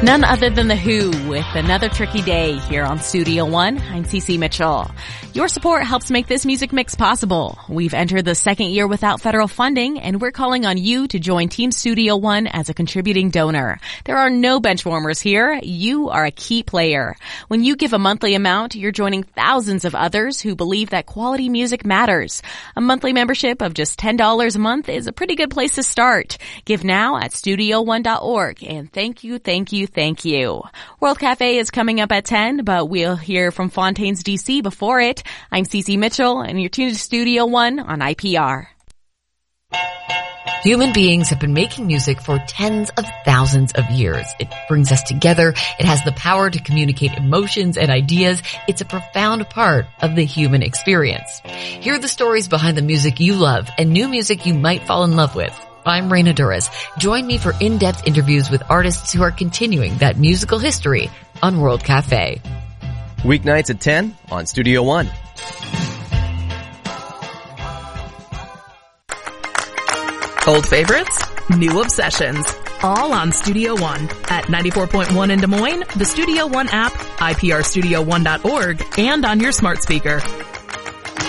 None other than The Who with another tricky day here on Studio One. I'm Cece Mitchell. Your support helps make this music mix possible. We've entered the second year without federal funding, and we're calling on you to join Team Studio One as a contributing donor. There are no bench warmers here. You are a key player. When you give a monthly amount, you're joining thousands of others who believe that quality music matters. A monthly membership of just $10 a month is a pretty good place to start. Give now at studio1.org, and thank you. World Cafe is coming up at 10, but we'll hear from Fontaines DC before it. I'm Cece Mitchell, and you're tuned to Studio One on IPR. Human beings have been making music for tens of thousands of years. It brings us together. It has the power to communicate emotions and ideas. It's a profound part of the human experience. Hear the stories behind the music you love and new music you might fall in love with. I'm Raina Duras. Join me for in-depth interviews with artists who are continuing that musical history on World Cafe. Weeknights at 10 on Studio One. Old favorites, new obsessions, all on Studio One at 94.1 in Des Moines, the Studio One app, iprstudio1.org, and on your smart speaker.